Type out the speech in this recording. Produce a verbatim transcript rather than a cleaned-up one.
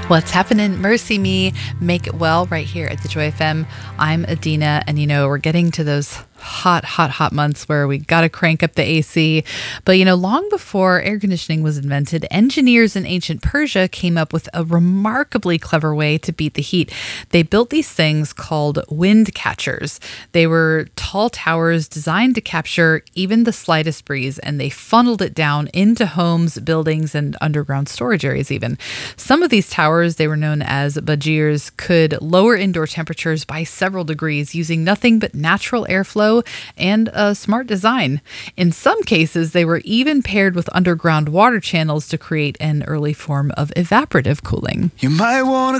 What's happening? Mercy me, make it well right here at the Joy F M. I'm Adina, and you know, we're getting to those hot, hot, hot months where we got to crank up the A C. But you know, long before air conditioning was invented, engineers in ancient Persia came up with a remarkably clever way to beat the heat. They built these things called wind catchers. They were tall towers designed to capture even the slightest breeze, and they funneled it down into homes, buildings, and underground storage areas even. Some of these towers, they were known as bajirs, could lower indoor temperatures by several degrees using nothing but natural airflow and a smart design. In some cases, they were even paired with underground water channels to create an early form of evaporative cooling. You might want to